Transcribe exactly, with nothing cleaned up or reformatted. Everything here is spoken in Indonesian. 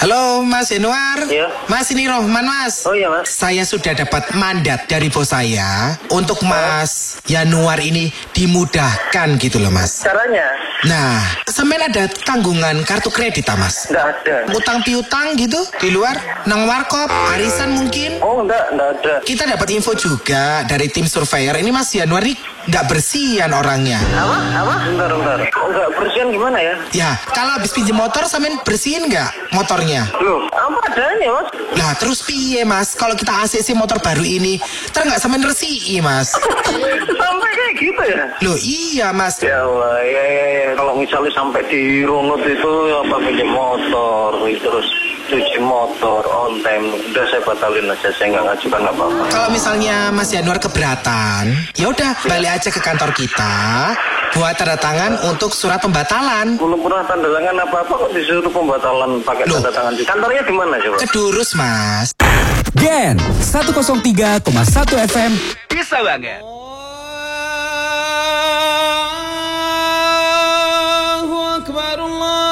Halo Mas Yanuar. Iya. Mas, ini Rohman Mas. Oh iya Mas. Saya sudah dapat mandat dari bos saya untuk Mas Yanuar ini dimudahkan gitu loh Mas. Caranya? Nah, sampean ada tanggungan kartu kredit ah Mas? Nggak ada. Utang piutang gitu di luar, nang warkop, arisan mungkin? Oh enggak, enggak ada. Kita dapat info juga dari tim surveyor. Ini Mas Yanuar ini nggak bersihan orangnya. Apa? Apa? Bentar, bentar. Oh, enggak bersihan gimana ya? Ya, kalau habis pinjam motor sampean bersihin nggak motornya? Loh, apa adanya Mas? Lah terus piye Mas? Kalau kita A C C motor baru ini, ter nggak sampean resiki Mas? Sampai kayak gitu ya? Loh iya Mas. Ya Allah, ya ya ya. Kalau misalnya sampai dirunut itu apa pinjam motor, terus cuci motor on time, udah saya batalin aja, saya nggak ngajukan apa-apa. Kalau misalnya Mas Yanuar keberatan, ya udah balik aja ke kantor kita buat tanda tangan untuk surat pembatalan. Belum pernah tanda tangan apa-apa kok disuruh pembatalan pakai Loh. tanda tangan. Kantornya di mana coba? Kedurus Mas. Gen seratus tiga koma satu F M bisa banget. Allahu Akbar, Allah.